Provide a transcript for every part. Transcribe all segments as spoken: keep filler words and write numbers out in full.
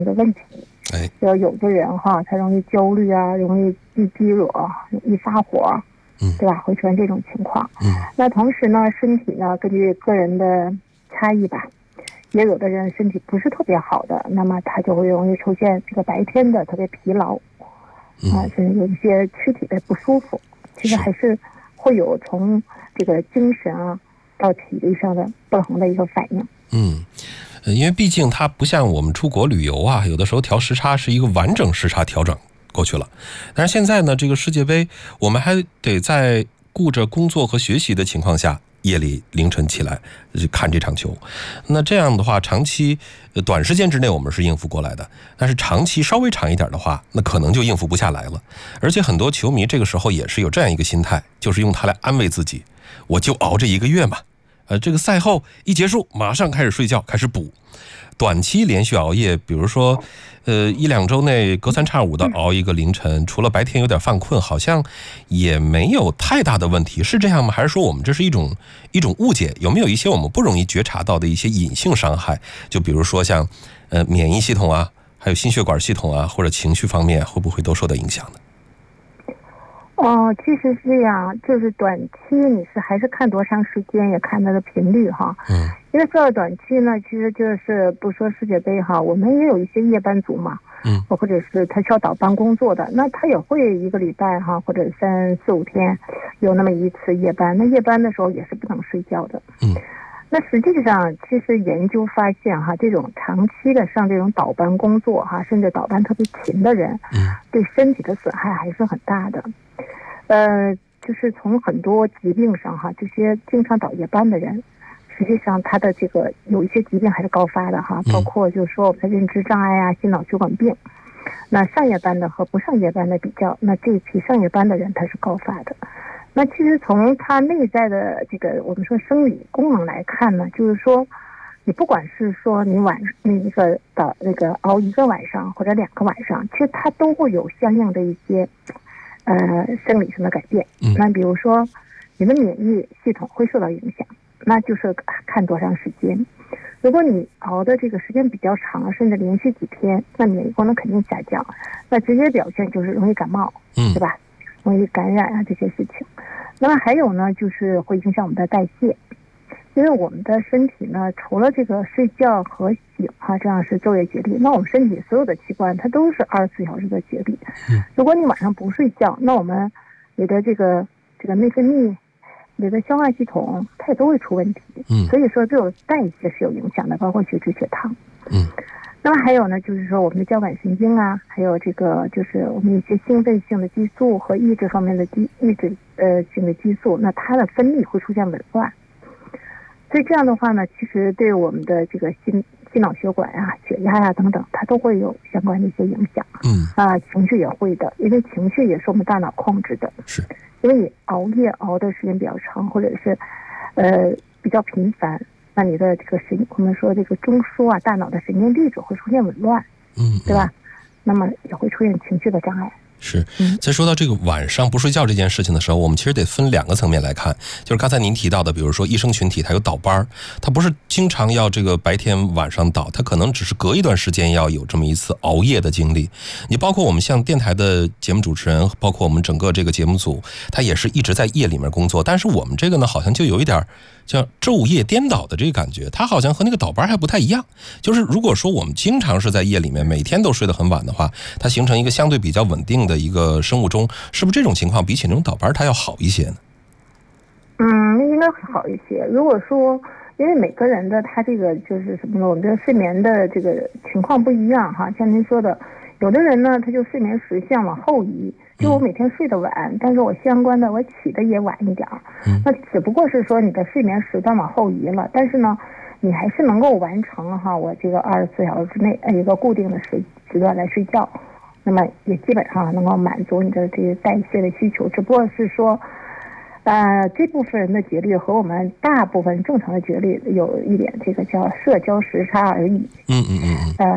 的问题。 哎， 就有的人哈，他容易焦虑啊，容易易激惹，容易发火， 嗯， 对吧？会出现这种情况。 嗯， 那同时呢，身体呢，根据个人的差异吧，也有的人身体不是特别好的，那么他就会容易出现这个白天的特别疲劳，啊、甚至有一些躯体的不舒服。其实还是会有从这个精神啊到体力上的不同的一个反应。 嗯。因为毕竟它不像我们出国旅游啊，有的时候调时差是一个完整时差调整过去了。但是现在呢，这个世界杯我们还得在顾着工作和学习的情况下，夜里凌晨起来看这场球。那这样的话，长期短时间之内我们是应付过来的，但是长期稍微长一点的话，那可能就应付不下来了。而且很多球迷这个时候也是有这样一个心态，就是用它来安慰自己，我就熬这一个月嘛。呃，这个赛后一结束，马上开始睡觉，开始补。短期连续熬夜，比如说，呃，一两周内隔三差五的熬一个凌晨，除了白天有点犯困，好像也没有太大的问题，是这样吗？还是说我们这是一种一种误解？有没有一些我们不容易觉察到的一些隐性伤害？就比如说像呃免疫系统啊，还有心血管系统啊，或者情绪方面，会不会都受到影响呢？ 哦，其实是这样，就是短期你是还是看多长时间，也看它的频率哈。 嗯。 因为说到短期呢，其实就是不说世界杯哈，我们也有一些夜班族嘛， 嗯， 或者是他需要倒班工作的，那他也会一个礼拜哈，或者三四五天有那么一次夜班，那夜班的时候也是不能睡觉的。 嗯。 那实际上，其实研究发现哈，这种长期的上这种倒班工作哈，甚至倒班特别勤的人， 嗯， 对身体的损害还是很大的。呃，就是从很多疾病上哈，这些经常倒夜班的人，实际上他的这个有一些疾病还是高发的哈，包括就是说我们的认知障碍啊、心脑血管病。那上夜班的和不上夜班的比较，那这一批上夜班的人他是高发的。那其实从他内在的这个我们说生理功能来看呢，就是说，你不管是说你晚那一个倒那个熬一个晚上或者两个晚上，其实它都会有相应的一些呃生理上的改变。那比如说你的免疫系统会受到影响，那就是看多长时间。如果你熬的这个时间比较长，甚至连续几天，那免疫功能肯定下降，那直接表现就是容易感冒，对吧？容易感染啊这些事情。那么还有呢，就是会影响我们的代谢，因为我们的身体呢，除了这个睡觉和醒哈、啊，这样是昼夜节律，那我们身体所有的器官它都是二十四小时的节律。如果你晚上不睡觉，那我们你的这个这个内分泌、你的消化系统它也都会出问题。 嗯， 所以说这种代谢是有影响的，包括血脂、血糖。 嗯。 那么还有呢，就是说我们的交感神经啊，还有这个就是我们一些兴奋性的激素和抑制方面的激抑制呃性的激素，那它的分泌会出现紊乱。所以这样的话呢，其实对我们的这个心心脑血管啊、血压呀、啊、等等，它都会有相关的一些影响。 嗯啊，情绪也会的，因为情绪也是我们大脑控制的。 是， 因为你熬夜熬的时间比较长，或者是呃比较频繁。那你的这个神，我们说这个中枢啊，大脑的神经递质会出现紊乱， 嗯， 对吧？那么也会出现情绪的障碍。 是，在说到这个晚上不睡觉这件事情的时候，我们其实得分两个层面来看。就是刚才您提到的，比如说医生群体他有倒班，他不是经常要这个白天晚上倒，他可能只是隔一段时间要有这么一次熬夜的经历。你包括我们像电台的节目主持人，包括我们整个这个节目组，他也是一直在夜里面工作，但是我们这个呢好像就有一点叫昼夜颠倒的这个感觉，它好像和那个倒班还不太一样。就是如果说我们经常是在夜里面每天都睡得很晚的话，它形成一个相对比较稳定的一个生物钟，是不是这种情况比起那种倒班它要好一些呢？ 嗯，应该会好一些。如果说因为每个人的他这个就是什么呢，我们的睡眠的这个情况不一样哈，像您说的，有的人呢他就睡眠时相往后移，就我每天睡得晚，嗯、但是我相关的我起的也晚一点，嗯、那只不过是说你的睡眠时段往后移了，但是呢你还是能够完成哈我这个二十四小时之内一个固定的时时段来睡觉，那么也基本上能够满足你的这个代谢的需求，只不过是说呃，这部分人的节律和我们大部分正常的节律有一点这个叫社交时差而已。 嗯嗯嗯。 呃，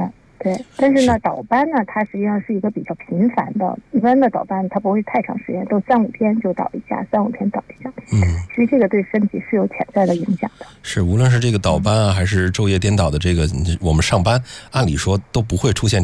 对，但是呢，倒班呢，它实际上是一个比较频繁的，一般的倒班它不会太长时间，都三五天就倒一下，三五天倒一下。 嗯， 其实这个对身体是有潜在的影响的。 是，无论是这个倒班啊，还是昼夜颠倒的这个，我们上班，按理说都不会出现